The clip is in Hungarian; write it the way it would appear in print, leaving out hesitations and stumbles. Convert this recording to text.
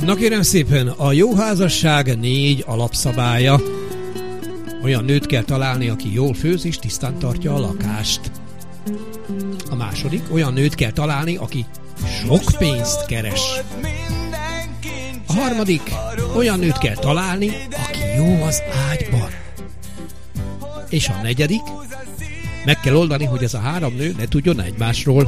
Na kérem szépen, a jó házasság 4 alapszabálya. Olyan nőt kell találni, aki jól főz és tisztán tartja a lakást. A második, olyan nőt kell találni, aki sok pénzt keres. A harmadik, olyan nőt kell találni, aki jó az ágyban. És a negyedik, meg kell oldani, hogy ez a 3 nő ne tudjon egymásról.